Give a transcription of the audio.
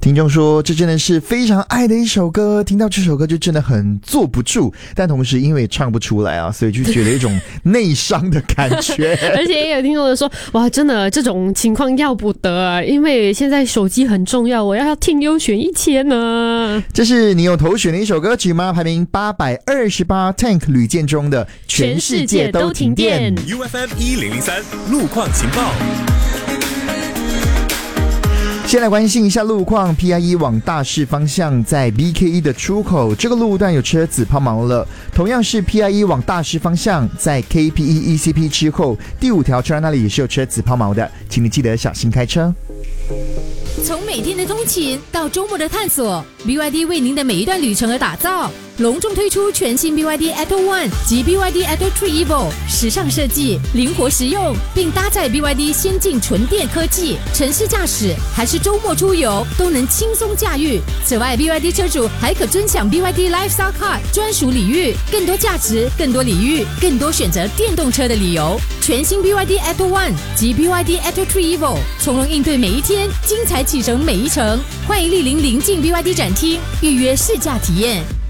听众说这真的是非常爱的一首歌，听到这首歌就真的很坐不住，但同时因为唱不出来啊，所以就觉得一种内伤的感觉而且也有听众的说，哇，真的这种情况要不得啊，因为现在手机很重要，我要听优选1000呢。 这是你有投选的一首歌曲吗？排名828 Tank 吕建中的全世界都停电。 UFM 1003路况情报。 先来关心一下路况 ，PIE 往大市方向在 BKE 的出口，这个路段有车子抛锚了。同样是 PIE 往大市方向，在 KPE ECP 之后第5条车那里也是有车子抛锚的，请你记得小心开车。 从每天的通勤到周末的探索， BYD 为您的每一段旅程而打造。隆重推出全新 BYD Atto One 及 BYD Atto 3 Evo， 时尚设计，灵活实用，并搭载 BYD 先进纯电科技，城市驾驶还是周末出游都能轻松驾驭。此外 BYD 车主还可尊享 BYD Lifestyle Card 专属礼遇，更多价值，更多礼遇，更多选择电动车的理由。全新 BYD Atto One 及 BYD Atto 3 Evo， 从容应对每一天，精彩启程每一程。欢迎莅临邻近 BYD 展厅预约试驾体验。